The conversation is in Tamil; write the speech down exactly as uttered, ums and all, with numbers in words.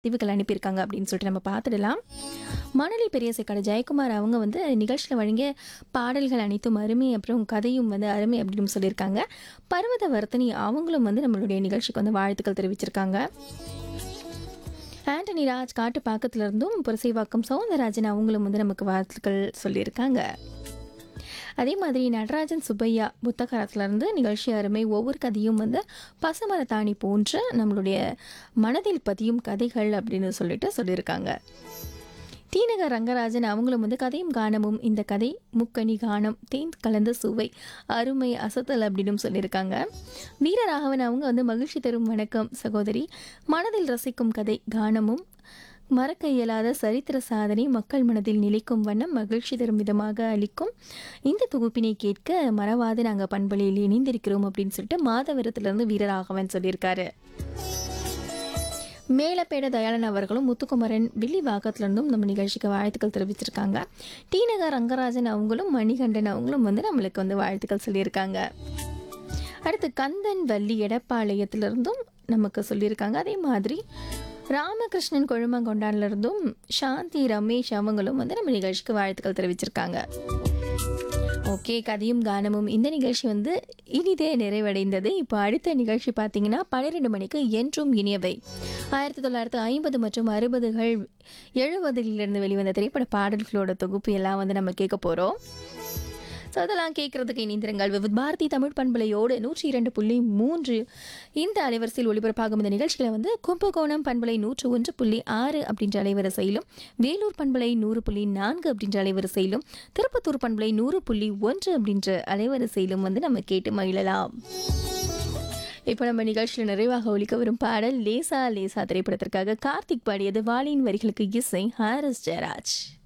பதிவுகள் அனுப்பியிருக்காங்க அப்படின்னு சொல்லிட்டு நம்ம பார்த்துடலாம். மணலி பெரியசைக்காடு ஜெயக்குமார் அவங்க வந்து நிகழ்ச்சியில் வழங்கிய பாடல்கள் அனைத்தும் அருமை, அப்புறம் கதையும் வந்து அருமை அப்படின்னு சொல்லியிருக்காங்க. பர்வத வர்த்தனி அவங்களும் வந்து நம்மளுடைய நிகழ்ச்சிக்கு வந்து வாழ்த்துக்கள் தெரிவிச்சிருக்காங்க. ஆண்டனி ராஜ் காட்டு பாக்கத்துல இருந்தும் புரசைவாக்கம் சவுந்தரராஜன் அவங்களும் வந்து நமக்கு வாழ்த்துக்கள் சொல்லியிருக்காங்க. அதே மாதிரி நடராஜன் சுப்பையா புத்தகத்திலிருந்து நிகழ்ச்சி அருமை, ஒவ்வொரு கதையும் வந்து பசுமரத்தாணி போன்ற நம்மளுடைய மனதில் பதியும் கதைகள் அப்படின்னு சொல்லிட்டு சொல்லியிருக்காங்க. தீநகர் ரங்கராஜன் அவங்களும் வந்து கதையும் கானமும் இந்த கதை முக்கணி கானம் தேன் கலந்த சுவை அருமை அசத்தல் அப்படின்னு சொல்லியிருக்காங்க. வீரராகவன் அவங்க வந்து மகிழ்ச்சி தரும் வணக்கம் சகோதரி, மனதில் ரசிக்கும் கதை கானமும் மறக்க இயலாத சரித்திர சாதனை மக்கள் மனதில் நிலைக்கும் வண்ணம் மகிழ்ச்சி தரும் விதமாக அளிக்கும் இந்த தொகுப்பினை கேட்க மறவாது நாங்கள் பண்பலையில் இணைந்திருக்கிறோம் அப்படின்னு சொல்லிட்டு மாதவரத்திலிருந்து வீரராகவன் சொல்லியிருக்காரு. மேலப்பேட தயாளன் அவர்களும் முத்துக்குமரன் வில்லிவாக்கத்திலிருந்தும் நம்ம நிகழ்ச்சிக்கு வாழ்த்துக்கள் தெரிவிச்சிருக்காங்க. டிநகர் ரங்கராஜன் அவங்களும் மணிகண்டன் அவங்களும் வந்து நம்மளுக்கு வந்து வாழ்த்துக்கள் சொல்லியிருக்காங்க. அடுத்து கந்தன் வள்ளி எடப்பாளையத்திலிருந்தும் நமக்கு சொல்லியிருக்காங்க. அதே மாதிரி ராமகிருஷ்ணன் கொழுமங்கொண்டான்லேருந்தும் சாந்தி ரமேஷ் அவங்களும் வந்து நம்ம நிகழ்ச்சிக்கு வாழ்த்துக்கள் தெரிவிச்சிருக்காங்க. ஓகே, கதையும் கானமும் இந்த நிகழ்ச்சி வந்து இனிதே நிறைவடைந்தது. இப்போ அடுத்த நிகழ்ச்சி பார்த்தீங்கன்னா பன்னிரெண்டு மணிக்கு என்றும் இனியவை ஆயிரத்தி தொள்ளாயிரத்தி ஐம்பது மற்றும் அறுபதுகள் எழுபதுகளிலிருந்து வெளிவந்த திரைப்பட பாடல்களோட தொகுப்பு எல்லாம் வந்து நம்ம கேட்க போகிறோம். ஸோ அதெல்லாம் கேட்குறதுக்கு இணைந்திருங்கள். வித் பாரதி தமிழ் பண்பலையோடு நூற்றி இரண்டு புள்ளி மூன்று இந்த அலைவரிசையில் ஒளிபரப்பாகும் இந்த நிகழ்ச்சிகளை வந்து கும்பகோணம் பண்பலை நூற்று ஒன்று புள்ளி ஆறு அப்படின்ற அலைவரிசையிலும், வேலூர் பண்பலை நூறு புள்ளி நான்கு அப்படின்ற அலைவரிசையிலும், திருப்பத்தூர் பண்பலை நூறு புள்ளி ஒன்று அப்படின்ற அலைவரிசையிலும் வந்து நம்ம கேட்டு மகிழலாம். இப்போ நம்ம நிகழ்ச்சியில் நிறைவாக ஒலிக்க வரும் பாடல் லேசா லேசா திரைப்படத்திற்காக கார்த்திக் பாடியது. வாலியின் வரிகளுக்கு இசை ஹாரிஸ் ஜெயராஜ்.